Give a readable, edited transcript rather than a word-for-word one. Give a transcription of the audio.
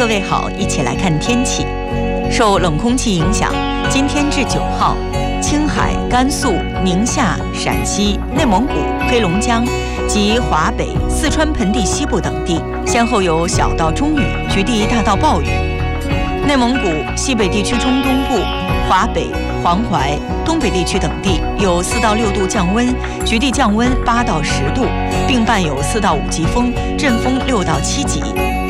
位好，一起来看天气。受冷空气影响，今天至9号，青海、甘肃、宁夏、陕西、内蒙古、黑龙江及华北、四川盆地西部等地先后有小到中雨，局地大到暴雨。内蒙古、西北地区中东部、华北、黄淮、东北地区等地有4到6度降温，局地降温8到10度，并伴有4到5级风，阵风6到7级。